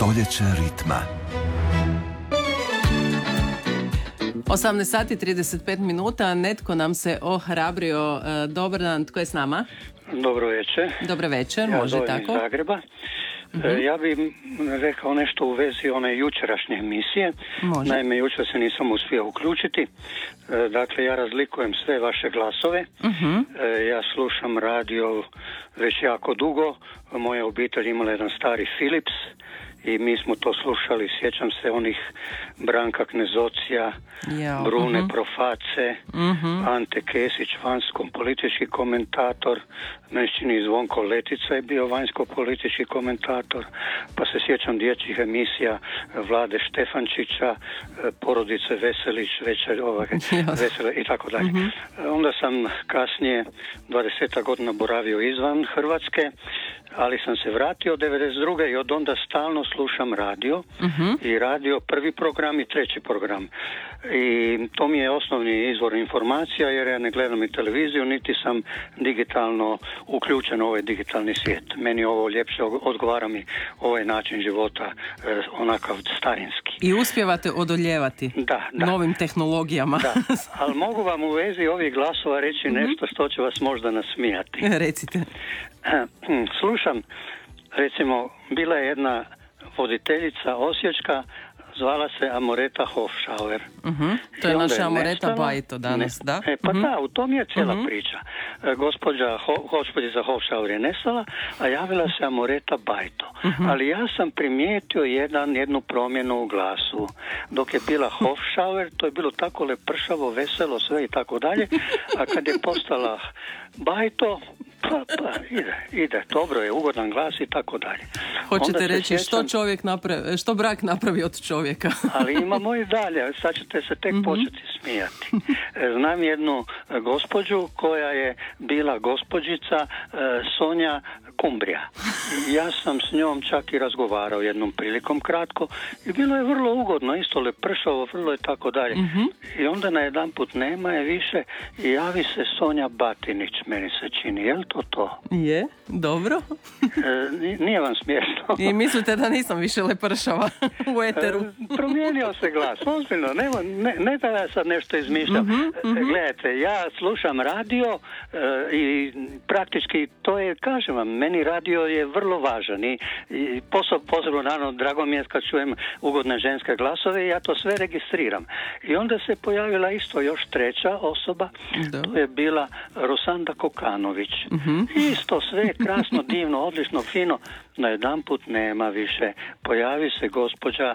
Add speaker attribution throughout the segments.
Speaker 1: Stoljeće ritma.
Speaker 2: 18 sati 35 minuta, netko nam se ohrabrio. Dobar dan, tko je s nama?
Speaker 3: Dobro večer.
Speaker 2: Dobro večer,
Speaker 3: ja
Speaker 2: može
Speaker 3: zovem
Speaker 2: tako.
Speaker 3: Iz Zagreba. Ja bih rekao nešto u vezi one jučerašnje emisije.
Speaker 2: Može.
Speaker 3: Naime, jučer se nisam uspio uključiti. Dakle, ja razlikujem sve vaše glasove. Ja slušam radio već jako dugo. Moja obitelj imala jedan stari Philips i mi smo to slušali. Sjećam se onih Branka Knezocija, Brune Proface, Ante Kesić, vanjsko politički komentator. Meni se čini Zvonko Letica je bio vanjsko politički komentator. Pa se sjećam dječjih emisija Vlade Štefančića, porodice Veselić, Vesele i tako dalje. Onda sam kasnije 20 godina boravio izvan Hrvatske, ali sam se vratio 92. i od onda stalno slušam radio i radio prvi program i treći program. I to mi je osnovni izvor informacija, jer ja ne gledam i televiziju, niti sam digitalno uključen u ovaj digitalni svijet. Meni ovo ljepše odgovara mi ovaj način života, onakav starinski.
Speaker 2: I uspijevate odoljevati novim tehnologijama.
Speaker 3: Da, ali mogu vam u vezi ovih glasova reći nešto što će vas možda nasmijati.
Speaker 2: Recite.
Speaker 3: Slušam, recimo, bila je jedna voditeljica osječka, zvala se Amoreta Hofschauer.
Speaker 2: To je naša Amoreta Bajto danas, da?
Speaker 3: Pa da, u tom je cijela priča. Gospođica Hofschauer je nestala, a javila se Amoreta Bajto. Ali ja sam primijetio jednu promjenu u glasu. Dok je bila Hofschauer, to je bilo tako lepršavo, veselo, sve i tako dalje, a kad je postala Bajto, pa ide, dobro je, ugodan glas i tako dalje.
Speaker 2: Hoćete reći što brak napravi od čovjeka?
Speaker 3: Ali imamo i dalje, sad ćete se tek početi smijati. Znam jednu gospođu koja je bila gospođica Sonja Kumbrija. Ja sam s njom čak i razgovarao jednom prilikom kratko i bilo je vrlo ugodno, isto lepršavo, vrlo je tako dalje. I onda najedanput nema je više i javi se Sonja Batinić, meni se čini. Je li to? Je,
Speaker 2: dobro.
Speaker 3: Nije vam smiješno.
Speaker 2: I mislite da nisam više lepršava u eteru?
Speaker 3: Promijenio se glas, ozbiljno, ne da ja sad nešto izmišljam. Gledajte, ja slušam radio i praktički to je, kažem vam, meni radio je vrlo važan i posebno naravno drago mi je kad čujem ugodne ženske glasove i ja to sve registriram. I onda se pojavila isto još treća osoba, to je bila Rosanda Kokanović. Isto sve krasno, divno, odlično, fino. Najedanput nema više. Pojavi se gospođa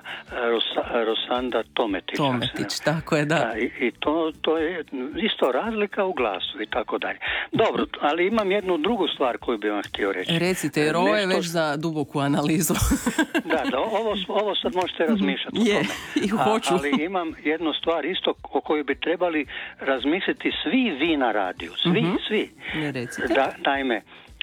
Speaker 3: Rosanda Tometić.
Speaker 2: Tometić, tako je, da.
Speaker 3: I to je isto razlika u glasu i tako dalje. Dobro, ali imam jednu drugu stvar koju bih vam htio reći.
Speaker 2: Recite, jer ovo je već za duboku analizu.
Speaker 3: Da, ovo sad možete razmišljati o tome.
Speaker 2: I hoću.
Speaker 3: Ali imam jednu stvar isto o kojoj bi trebali razmisliti svi vi na radiju. Svi.
Speaker 2: Recite.
Speaker 3: Naime,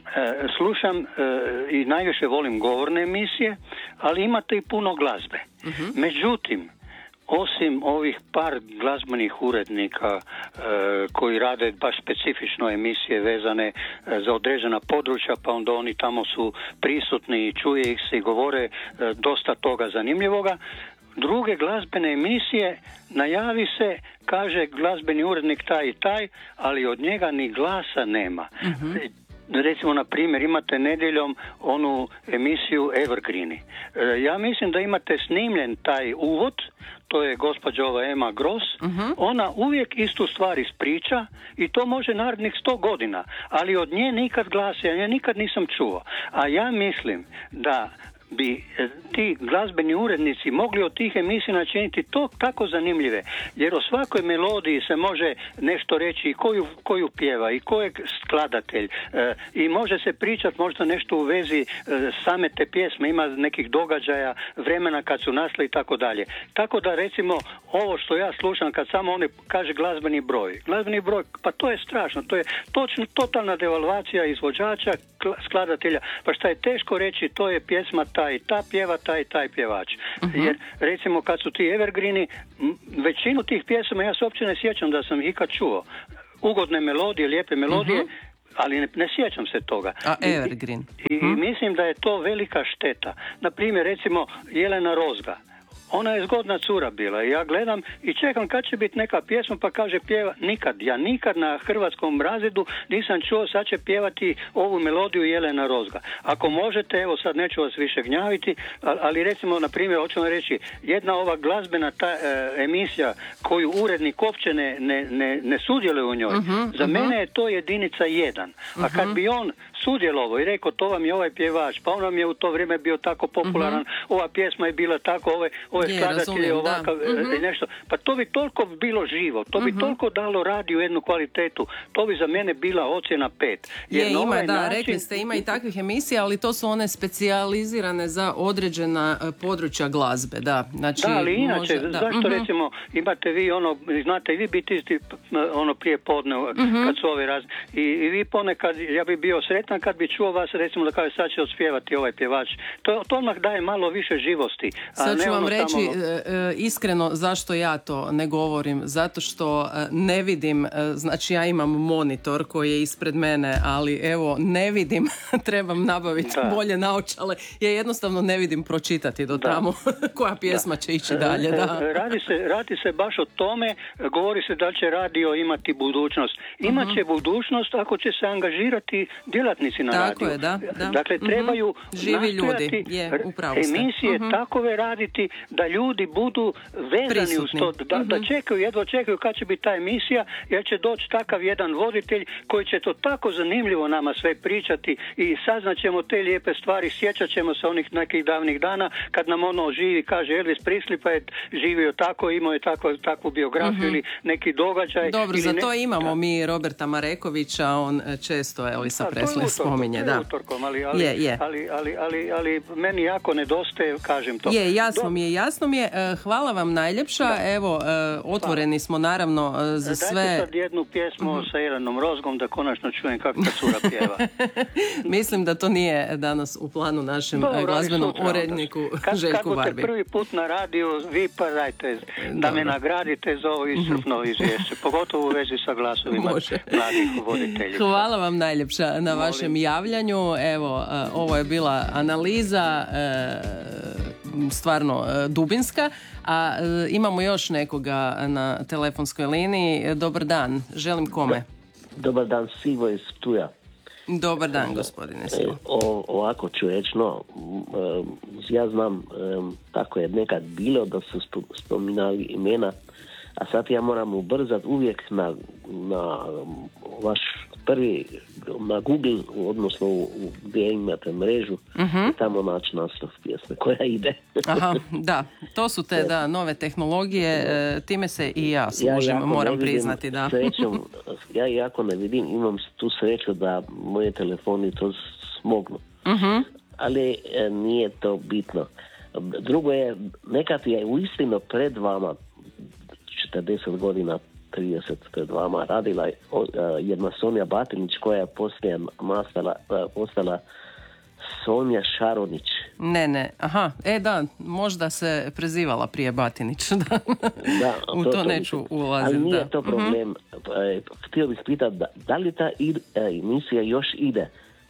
Speaker 3: slušam i najviše volim govorne emisije, ali imate i puno glazbe. Međutim, osim ovih par glazbenih urednika koji rade baš specifično emisije vezane za određena područja, pa onda oni tamo su prisutni i čuje ih se i govore dosta toga zanimljivoga, druge glazbene emisije najavi se, kaže glazbeni urednik taj i taj, ali od njega ni glasa nema. Recimo, na primjer, imate nedjeljom onu emisiju Evergreeni. Ja mislim da imate snimljen taj uvod, to je gospođa Emma Gross, ona uvijek istu stvar ispriča i to može narednih 100 godina, ali od nje nikad glasa, ja nikad nisam čuo. A ja mislim da bi ti glazbeni urednici mogli od tih emisija načiniti to tako zanimljive, jer o svakoj melodiji se može nešto reći i koju pjeva i ko je skladatelj i može se pričati možda nešto u vezi same te pjesme, ima nekih događaja, vremena kad su nastali i tako dalje. Tako da recimo ovo što ja slušam kad samo oni kaže glazbeni broj, pa to je strašno, to je totalna devalvacija izvođača, skladatelja, pa šta je teško reći, to je pjesma ta pjeva taj pjevač. Jer recimo kad su ti Evergreeni, većinu tih pjesama ja se uopće ne sjećam da sam ikad čuo. Ugodne melodije, lijepe melodije, ali ne sjećam se toga.
Speaker 2: A Evergreen.
Speaker 3: I mislim da je to velika šteta. Na primjer, recimo, Jelena Rozga. Ona je zgodna cura bila i ja gledam i čekam kad će biti neka pjesma, pa kaže pjeva nikad. Ja nikad na hrvatskom razredu nisam čuo sad će pjevati ovu melodiju Jelena Rozga. Ako možete, evo sad neću vas više gnjaviti, ali recimo, na primjer, hoću vam reći, jedna ova glazbena emisija koju urednik uopće ne sudjeluje u njoj, za mene je to jedinica 1. A kad bi on sudjelovao i rekao to vam je ovaj pjevač, pa on vam je u to vrijeme bio tako popularan, ova pjesma je bila tako, ovaj skladatelj je ovakav, nešto. Pa to bi toliko bilo živo, to bi toliko dalo radiju jednu kvalitetu, to bi za mene bila ocjena 5.
Speaker 2: Jer ima, rekli ste, ima i takvih emisija, ali to su one specijalizirane za određena područja glazbe, da. Znači,
Speaker 3: da, ali inače, zašto recimo, imate vi znate i vi biti isti prije podne, kad su ove i vi ponekad, ja bi bio sretan kad bi čuo vas, recimo, da kaže sad će ospjevati ovaj pjevač. To odmah daje malo više živosti.
Speaker 2: Sad ću vam reći iskreno zašto ja to ne govorim. Zato što ne vidim, znači ja imam monitor koji je ispred mene, ali evo ne vidim, trebam nabaviti bolje naočale. Ja jednostavno ne vidim pročitati do tamo koja pjesma će ići dalje. Da.
Speaker 3: Radi se baš o tome, govori se da će radio imati budućnost. Imaće budućnost ako će se angažirati djelatnici na
Speaker 2: tako
Speaker 3: radiju.
Speaker 2: Je, da.
Speaker 3: Dakle, trebaju
Speaker 2: živi ljudi,
Speaker 3: emisije takove raditi da ljudi budu vezani uz to, da jedva čekaju kad će biti ta emisija, jer će doći takav jedan voditelj koji će to tako zanimljivo nama sve pričati i saznaćemo te lijepe stvari, sjećat ćemo se onih nekih davnih dana kad nam živi, kaže Elvis Presley pa je živio tako, imao je takvu biografiju ili neki događaj.
Speaker 2: Dobro, za to imamo mi Roberta Marekovića, on često Elvisa Presley spominje. Da.
Speaker 3: Utorkom, ali meni jako nedostaje, kažem to.
Speaker 2: Jasno mi je. Hvala vam najljepša. Evo, otvoreni smo naravno za sve.
Speaker 3: Dajte sad jednu pjesmu sa Jelenom Rozgom da konačno čujem kako ta cura pjeva.
Speaker 2: Mislim da to nije danas u planu našem glazbenom uredniku Željku Barbi.
Speaker 3: Kad budete prvi put na radiju, vi pa dajte da me nagradite za ovo iscrpno izvješće, pogotovo u vezi sa glasovima mladih voditelja.
Speaker 2: Hvala vam najljepša na vašem javljanju. Evo, ovo je bila analiza stvarno dubinska, a imamo još nekoga na telefonskoj liniji. Dobar dan, želim kome?
Speaker 1: Dobar dan, Sivo iz Ptuja.
Speaker 2: Dobar dan, gospodine Sivo.
Speaker 1: Ovako ću reći, ja znam, tako je nekad bilo da su spominali imena, a sad ja moram ubrzati uvijek na vaš prvi, na Google, odnosno gdje imate mrežu, i tamo naći naslov pjesme koja ide.
Speaker 2: Aha, da, to su te nove tehnologije, time se i ja moram priznati. Da.
Speaker 1: Srećom, ja jako ne vidim, imam tu sreću da moje telefoni to smognu. Ali nije to bitno. Drugo je, nekad je uistinu pred vama 40 godina 30 pred vama radila jedna Sonja Batinić koja je poslije postala Sonja Šaronić.
Speaker 2: Ne, aha, da, možda se prezivala prije Batinić. Da, u to neću ulaziti.
Speaker 1: Ali nije to problem. Htio bih pitati, da li ta emisija još ide?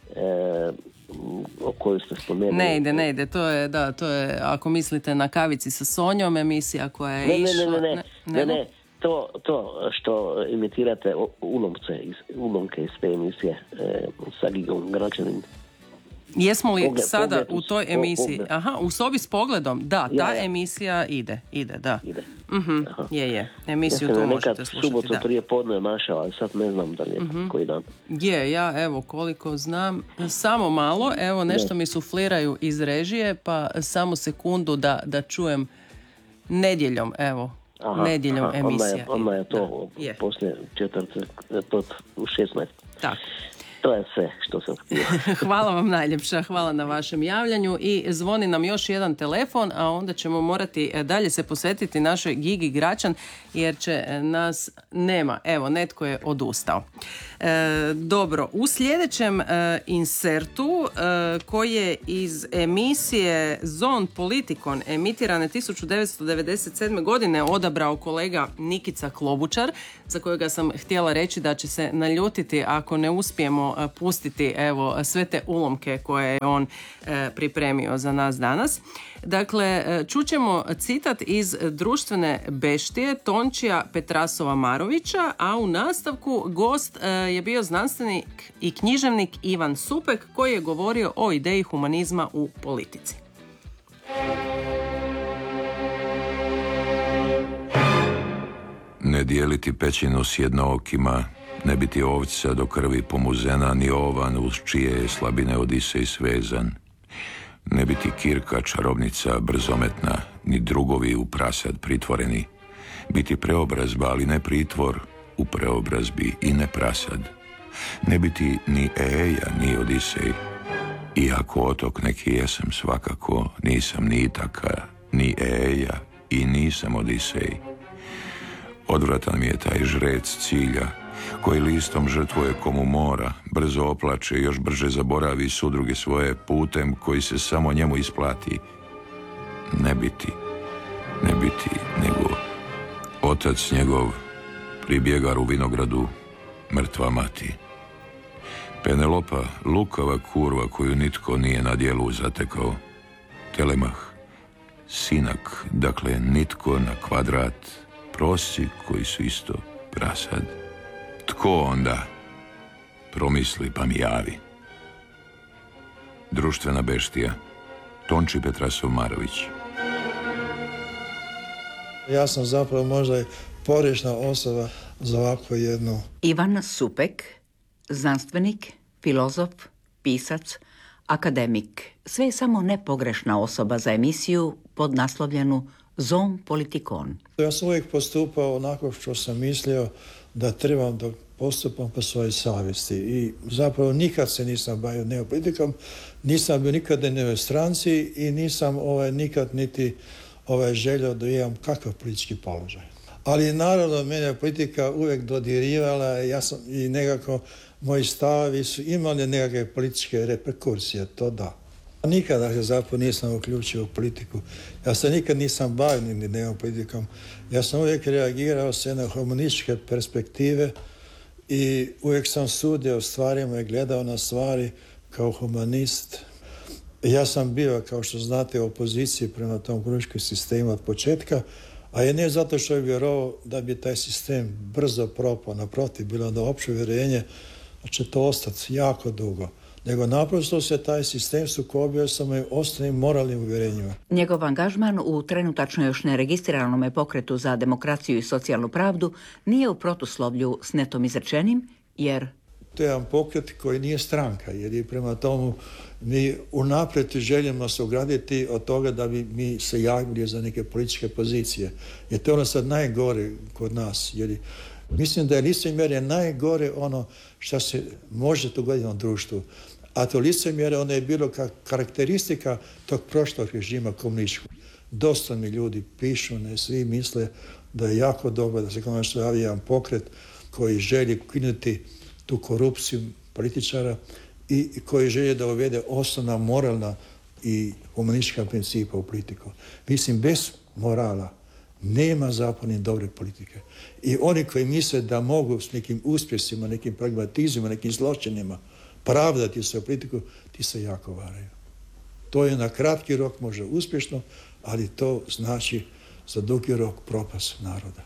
Speaker 1: O kojoj ste spomenuli.
Speaker 2: Ne ide, to je, ako mislite na Kavici sa Sonjom, emisija koja je išla...
Speaker 1: Ne, to što imitirate ulomke iz te emisije sa Gigom Gračanin.
Speaker 2: Jesmo li sada u toj emisiji? Aha, u sobi s pogledom? Da, ta emisija ide, da. Je. Emisiju tu možete slušati.
Speaker 1: Subotu prije podne našao, ali sad ne znam da li je koji dan.
Speaker 2: Ja evo koliko znam, samo malo, evo nešto mi sufliraju iz režije, pa samo sekundu da čujem nedjeljom, evo. Nedjeljom emisija.
Speaker 1: Onda je to poslije u 16.
Speaker 2: Tako.
Speaker 1: To je sve što sam htio.
Speaker 2: Hvala vam najljepša, hvala na vašem javljanju i zvoni nam još jedan telefon, a onda ćemo morati dalje se posvetiti našoj Gigi Gračan jer će nas nema. Evo, netko je odustao. Dobro, u sljedećem insertu koji je iz emisije Zon Politikon emitirane 1997. godine odabrao kolega Nikica Klobučar, za kojega sam htjela reći da će se naljutiti ako ne uspijemo ćemo pustiti evo sve te ulomke koje je on pripremio za nas danas. Dakle, čućemo citat iz društvene beštije Tončija Petrasova-Marovića, a u nastavku gost je bio znanstvenik i književnik Ivan Supek koji je govorio o ideji humanizma u politici.
Speaker 4: Ne dijeliti pećinu s jednookima, ne biti ovca do krvi pomuzena, ni ovan uz čije je slabine Odisej svezan. Ne biti Kirka čarobnica brzometna, ni drugovi u prasad pritvoreni. Biti preobrazba, ali ne pritvor u preobrazbi i ne prasad. Ne biti ni Eja, ni Odisej. Iako otok neki jesam svakako, nisam ni Itaka, ni Eja i nisam Odisej. Odvratan mi je taj žrec cilja, koji listom žrtvuje komu mora, brzo oplače i još brže zaboravi sudruge svoje putem koji se samo njemu isplati. Ne biti, nego otac njegov pribjegar u vinogradu, mrtva mati. Penelopa, lukava kurva koju nitko nije na djelu zatekao. Telemah, sinak, dakle nitko na kvadrat, prosci koji su isto prasad. Tko onda? Promisli pa mi javi. Društvena beštija. Tonči Petrasov-Marović.
Speaker 5: Ja sam zapravo možda i pogrešna osoba za ovako jednu.
Speaker 6: Ivan Supek, znanstvenik, filozof, pisac, akademik. Sve je samo ne pogrešna osoba za emisiju podnaslovljenu Zon Politikon.
Speaker 5: Ja sam uvijek postupao onako što sam mislio da trebam da postupam po svojoj savjesti i zapravo nikad se nisam bavio neopolitikom, nisam bio nikada ni u stranci i nisam nikad niti želio da imam kakav politički položaj. Ali naravno mene politika uvijek dodirivala, ja sam i nekako moji stavovi su imali nekakve političke reperkusije, to da. Nikada se zapravo nisam uključio u politiku. Ja se nikad nisam bavio ni neopolitikom. Ja sam uvijek reagirao s jedne humanističke perspektive i uvijek sam sudio stvarima i gledao na stvari kao humanist. Ja sam bio, kao što znate, u opoziciji prema tom političkom sistemu od početka, a je ne zato što je vjerovao da bi taj sistem brzo propao, naprotiv, bilo da opće uvjerenje da će to ostati jako dugo, nego naprosto se taj sistem sukobio sa mojim osnovnim moralnim uvjerenjima.
Speaker 6: Njegov angažman u trenutačno još neregistriranom pokretu za demokraciju i socijalnu pravdu nije u protuslovlju s netom izrečenim, jer
Speaker 5: to je jedan pokret koji nije stranka, jer je prema tomu mi unaprijed želimo se ograditi od toga da bi mi se javili za neke političke pozicije. Jer to je ono sad najgore kod nas. Jer mislim da je licemjerje najgore ono što se može dogoditi u društvu. A to licemjerje ono je bilo karakteristika tog prošlog režima komunističkog. Dosta mi ljudi pišu, ne svi misle da je jako dobro da se konačno javi jedan pokret koji želi ukinuti tu korupciju političara i koji želi da uvede osnovna moralna i humanistička principa u politiku. Mislim, bez morala nema zapravo ni dobre politike. I oni koji misle da mogu s nekim uspjesima, nekim pragmatizmima, nekim zločinima pravdati se u politiku, ti se jako varaju. To je na kratki rok može uspješno, ali to znači za dugi rok propast naroda.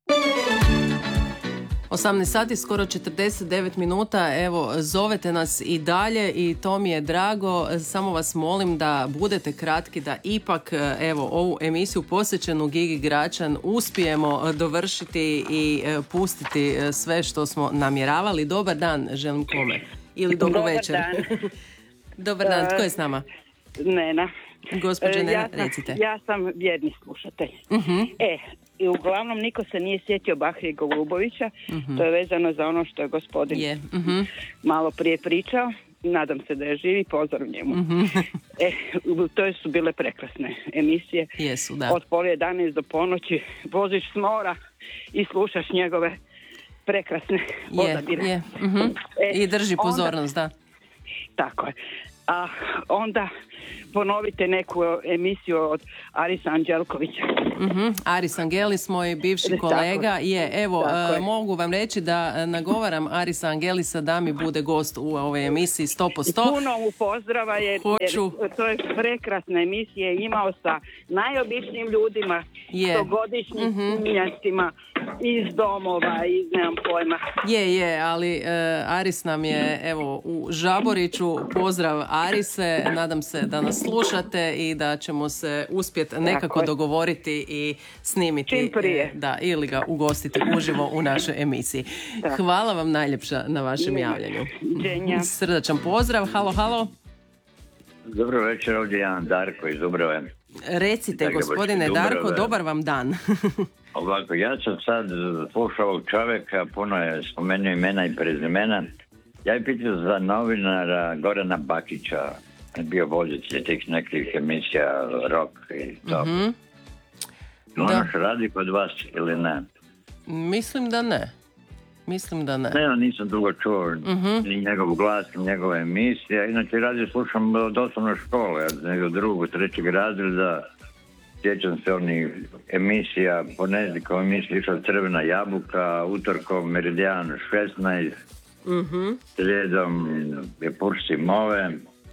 Speaker 2: 18 sati, skoro 49 minuta, evo, zovete nas i dalje i to mi je drago, samo vas molim da budete kratki, da ipak, evo, ovu emisiju posvećenu Gigi Gračan uspijemo dovršiti i pustiti sve što smo namjeravali. Dobar dan, želim kome? Ili dobru večer. Dobar dan, tko je s nama?
Speaker 7: Nena.
Speaker 2: Gospođe Nena, recite.
Speaker 7: Ja sam vjerni slušatelj. I uglavnom niko se nije sjetio Bahrije Golubovića, to je vezano za ono što je gospodin malo prije pričao. Nadam se da je živi, pozdrav njemu. To su bile prekrasne emisije.
Speaker 2: Jesu, da.
Speaker 7: Od 10:30 do ponoći voziš s mora i slušaš njegove prekrasne odabire.
Speaker 2: I drži pozornost, da.
Speaker 7: Tako je. A onda ponovite neku emisiju od Arisa Anđelkovića.
Speaker 2: Aris Angelis, moj bivši kolega, je, evo, mogu vam reći da nagovaram Arisa Angelisa da mi bude gost u ovoj emisiji 100%.
Speaker 7: Puno mu pozdrava, jer to je prekrasna emisija, imao sa najobičnijim ljudima, stogodišnjim snimljacima iz domova, iz nemam pojma.
Speaker 2: Je, ali Aris nam je, evo, u Žaboriću. Pozdrav Arise, nadam se da nas slušate i da ćemo se uspjeti nekako dogovoriti i snimiti.
Speaker 7: Čim prije.
Speaker 2: Da, ili ga ugostiti uživo u našoj emisiji. Hvala vam najljepša na vašem javljanju. Srdačan pozdrav, halo.
Speaker 8: Dobro večer, ovdje jedan Darko iz Dubrave.
Speaker 2: Recite, gospodine Darko, dobar vam dan.
Speaker 8: Ovako, ja sam sad slušao ovog čovjeka, puno je spomenuo imena i prezimena. Ja bih pitao za novinara Gorana Bakića, bio voditelj tih nekih emisija rock i to. Ono što radi kod vas ili ne?
Speaker 2: Mislim da ne.
Speaker 8: Ne, nisam dugo čuo ni njegov glas, ni njegove emisije. Inače, radio slušam od osnovne škole, nego drugog, trećeg razreda. Sjećam se onih emisija, ponedjeljkom emisija išla Crvena jabuka, utorkom Meridian 16, slijedom je Pursi Move.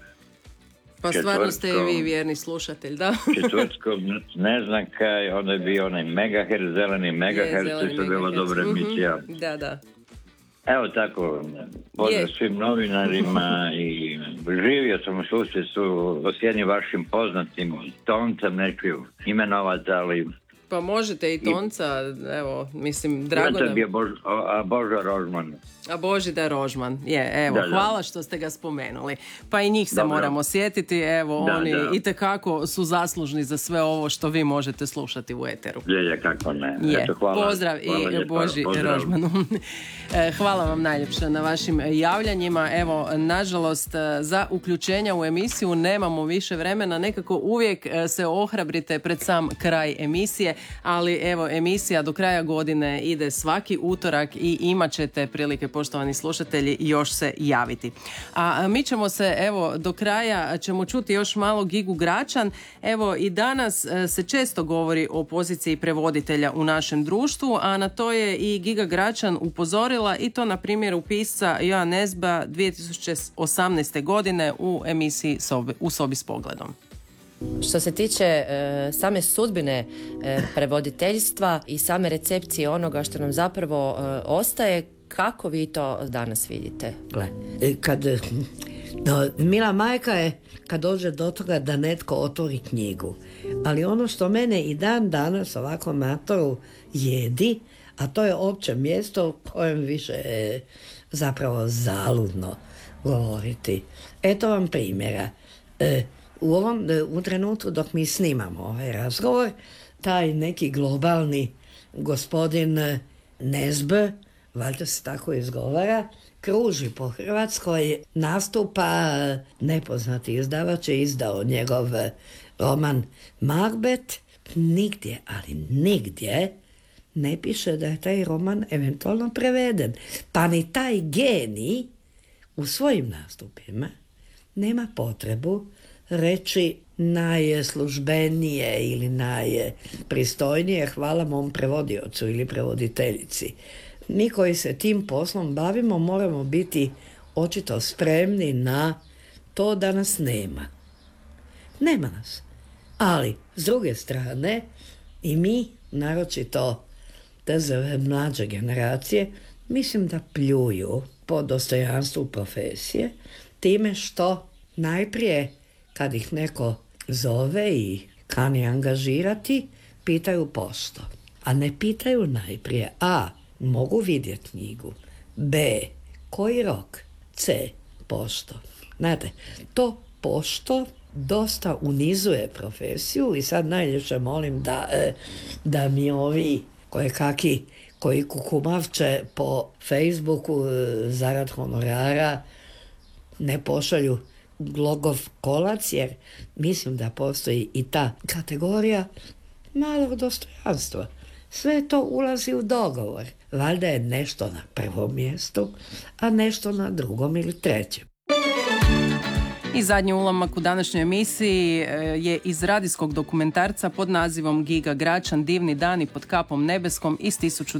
Speaker 2: Pa stvarno ste i vi vjerni slušatelj, da?
Speaker 8: Četvrtkom ne znam kaj, onda je bio onaj Megahertz, zeleni Megahertz, to je bila dobra emisija.
Speaker 2: Da.
Speaker 8: Evo tako, pozdrav svim novinarima i živio sam u susjedstvu s jednim vašim poznatim toncem, neću imenovati, ali...
Speaker 2: Pa možete i tonca, evo, mislim, drago nam...
Speaker 8: To je bio Božo Rožman.
Speaker 2: A Božidar Rožman, hvala što ste ga spomenuli. Pa i njih se moramo sjetiti, evo, oni itekako su zaslužni za sve ovo što vi možete slušati u eteru.
Speaker 8: Kako ne.
Speaker 2: Eto, hvala. Pozdrav i Boži Rožmanu. Hvala vam najljepša na vašim javljanjima. Evo, nažalost, za uključenja u emisiju nemamo više vremena, nekako uvijek se ohrabrite pred sam kraj emisije, ali evo, emisija do kraja godine ide svaki utorak i imat ćete prilike, poštovani slušatelji, još se javiti. A mi ćemo se, evo, do kraja ćemo čuti još malo Gigu Gračan. Evo, i danas se često govori o poziciji prevoditelja u našem društvu, a na to je i Giga Gračan upozorila, i to na primjeru pisca Joa Nesba 2018. godine u emisiji U sobi s pogledom.
Speaker 9: Što se tiče same sudbine prevoditeljstva i same recepcije onoga što nam zapravo ostaje, kako vi to danas vidite?
Speaker 10: Mila majka je kad dođe do toga da netko otvori knjigu. Ali ono što mene i dan danas ovako matoru jedi, a to je opće mjesto u kojem više je zapravo zaludno govoriti. Eto vam primjera. U trenutku dok mi snimamo ovaj razgovor, taj neki globalni gospodin Nesb, valjda se tako izgovara, kruži po Hrvatskoj, nastupa, nepoznati izdavač je izdao njegov roman Macbeth. Nigdje, ali nigdje ne piše da je taj roman eventualno preveden. Pa ni taj genij u svojim nastupima nema potrebu reći najslužbenije ili najpristojnije hvala mom prevodiocu ili prevoditeljici. Mi koji se tim poslom bavimo moramo biti očito spremni na to da nas nema. Nema nas. Ali, s druge strane, i mi, naročito te mlađe generacije, mislim da pljuju po dostojanstvu profesije, time što najprije kad ih neko zove i kani angažirati, pitaju pošto. A ne pitaju najprije A, mogu vidjeti knjigu, B, koji rok, C, pošto. Znate, to pošto dosta unizuje profesiju i sad najljepše molim da mi ovi koji kukumavče po Facebooku zarad honorara ne pošalju glogov kolac, jer mislim da postoji i ta kategorija malog dostojanstva. Sve to ulazi u dogovor. Valjda je nešto na prvom mjestu, a nešto na drugom ili trećem.
Speaker 2: I zadnji ulomak u današnjoj emisiji je iz radijskog dokumentarca pod nazivom Giga Gračan, divni dani pod kapom nebeskom iz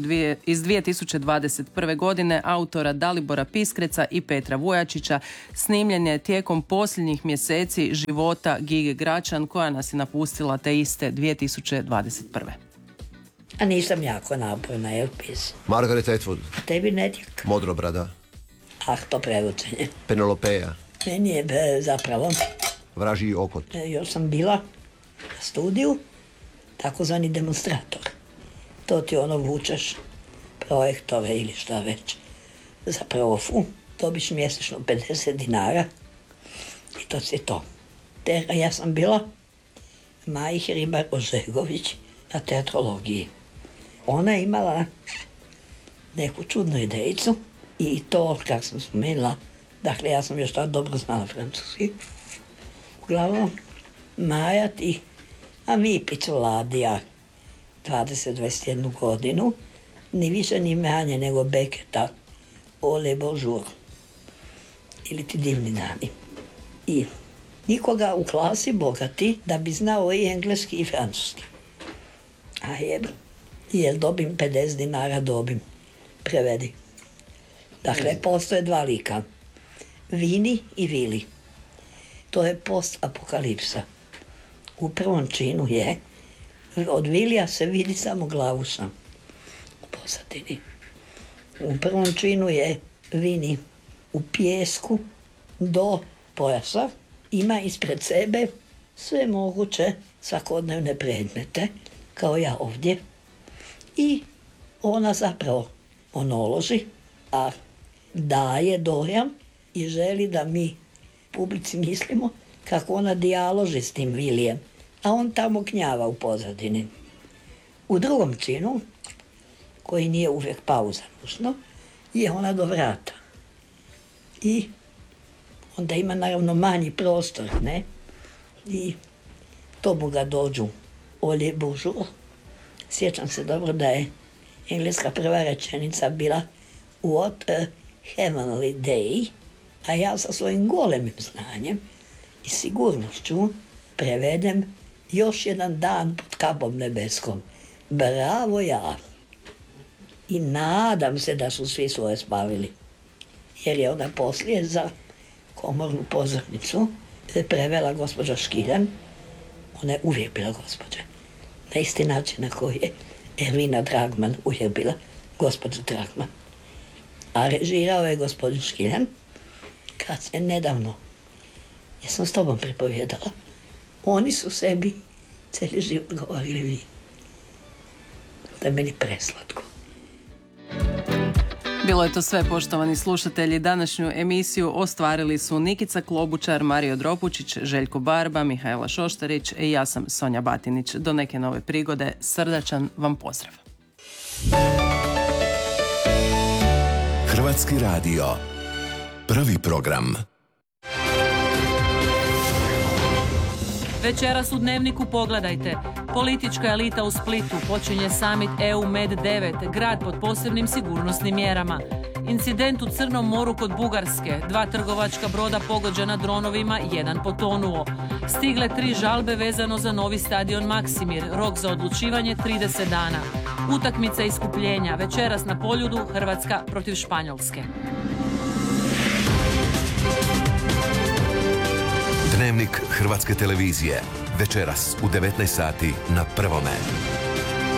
Speaker 2: 2021. godine autora Dalibora Piskreca i Petra Vujačića. Snimljen je tijekom posljednjih mjeseci života Gige Gračan koja nas je napustila te iste 2021.
Speaker 10: A nisam jako naporna, jel pis?
Speaker 11: Margaret Atwood.
Speaker 10: Tebi Nedjak.
Speaker 11: Modrobrada.
Speaker 10: Ah, to prevučenje.
Speaker 11: Penelopeja.
Speaker 10: Meni je zapravo.
Speaker 11: Vražji okot.
Speaker 10: Još sam bila na studiju, takozvani demonstrator. To ti vučeš projektove ili šta već. Zapravo, dobiš mjesečno 50 dinara i to si to. Ja sam bila Maji Hribar-Ožegović na teatrologiji. Ona je imala neku čudnu idejicu i to, kako sam spomenula, dakle, ja sam još tako dobro znala francuski. Uglavnom, Maja ti, a mi piculadija, 20-21 godinu, ni više ni manje nego Beketa, Ole Bonjour, ili ti divni dani. I nikoga u klasi bogati da bi znao i engleski i francuski. A jer dobim 50 dinara, dobim. Prevedi. Dakle, postoje dva lika. Vini i Vili. To je post-apokalipsa. U prvom činu je, od Vilija se vidi samo glavuša u pozadini. U prvom činu je Vini u pijesku do pojasa. Ima ispred sebe sve moguće svakodnevne predmete, kao ja ovdje. I ona zapravo monoloži, a daje dojam i želi da mi publici mislimo kako ona dijaloži s tim Vilijem, a on tamo knjava u pozadini. U drugom činu, koji nije uvijek pauza nužno, je ona do vrata. I onda ima naravno manji prostor, ne? I tomu ga dođu Ole Bonjour. Sjećam se dobro da je engleska prva rečenica bila What a heavenly day, a ja sa svojim golemim znanjem i sigurnošću prevedem još jedan dan pod kapom nebeskom. Bravo ja! I nadam se da su svi svoje spavili, jer je ona poslije za komornu pozornicu prevela gospođa Škiljan. Ona je uvijek bila gospođa. Na isti način na koji je Ervina Dragman uvijek bila gospođa Dragman. A režirao je gospodin Škiljan, kad se nedavno, ja sam s tobom pripovjedala, oni su sebi cijeli život govorili vi. Da je meni preslatko.
Speaker 2: Bilo je to sve, poštovani slušatelji. Današnju emisiju ostvarili su Nikica Klobučar, Mario Dropučić, Željko Barba, Mihajla Šoštarić i ja sam Sonja Batinić. Do neke nove prigode, srdačan vam pozdrav.
Speaker 12: Hrvatski radio. Prvi program.
Speaker 13: Večeras u Dnevniku pogledajte. Politička elita u Splitu, počinje summit EU Med 9, grad pod posebnim sigurnosnim mjerama. Incident u Crnom moru kod Bugarske, 2 trgovačka broda pogođena dronovima, 1 potonuo. Stigle 3 žalbe vezano za novi stadion Maksimir, rok za odlučivanje 30 dana. Utakmica iskupljenja, večeras na Poljudu, Hrvatska protiv Španjolske.
Speaker 12: Dnevnik Hrvatske televizije. Večeras u 19 sati na Prvome.